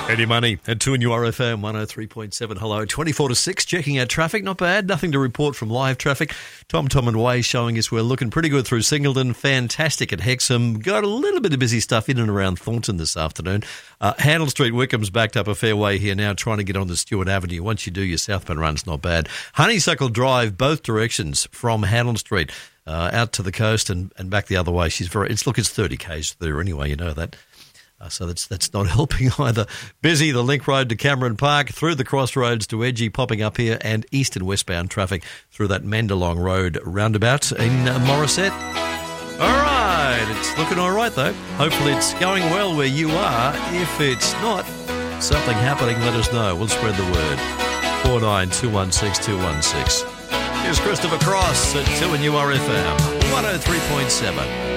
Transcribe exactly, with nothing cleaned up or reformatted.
Eddie Money at two and U R F M one oh three point seven. Hello, twenty-four to six, checking out traffic. Not bad. Nothing to report from live traffic. Tom, Tom and Way showing us we're looking pretty good through Singleton. Fantastic at Hexham. Got a little bit of busy stuff in and around Thornton this afternoon. Uh, Handel Street, Wickham's backed up a fair way here now, trying to get on to Stewart Avenue. Once you do, your southbound run's not bad. Honeysuckle Drive, both directions from Handel Street uh, out to the coast and, and back the other way. She's very. It's look, it's thirty k's there anyway. You know that. Uh, so that's that's not helping either. Busy, the Link Road to Cameron Park, through the crossroads to Edgy, popping up here, and east and westbound traffic through that Mandalong Road roundabout in uh, Morisset. All right, it's looking all right, though. Hopefully it's going well where you are. If it's not, something happening, let us know. We'll spread the word. four nine two one six two one six. Here's Christopher Cross at two and U R F M one oh three point seven.